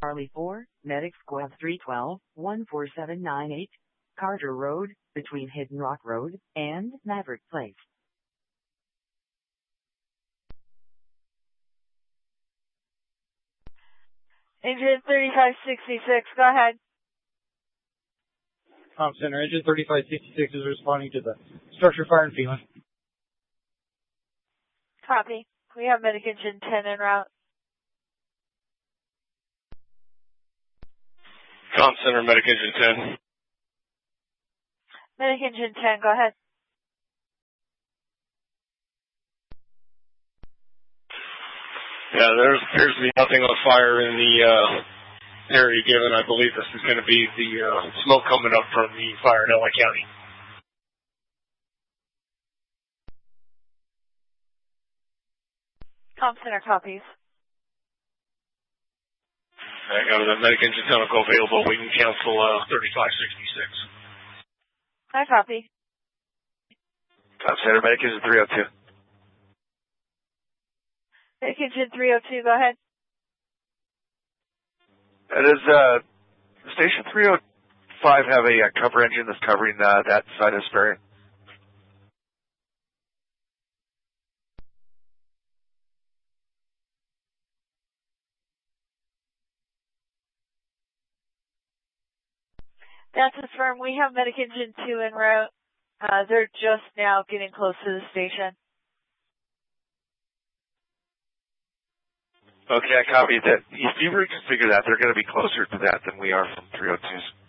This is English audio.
Charlie 4, Medic Squad 312, 14798, Carter Road, between Hidden Rock Road and Maverick Place. Engine 3566, go ahead. Center, Engine 3566 is responding to the structure fire in Phelan. Copy. We have Medic Engine 10 en route. Center, Medic Engine 10. Medic Engine 10, go ahead. Yeah, there appears to be nothing on fire in the area given. I believe this is going to be the smoke coming up from the fire in LA County. Center copies. I got the Medic Engine 10 will go available. We can cancel 3566. I copy. Center, Medic Engine 302. Medic Engine 302, go ahead. Does Station 305 have a cover engine that's covering that side of Sperry? That's confirmed. We have Medic Engine 2 en route. They're just now getting close to the station. Okay, I copy that. If you reconfigure that, they're going to be closer to that than we are from 302s.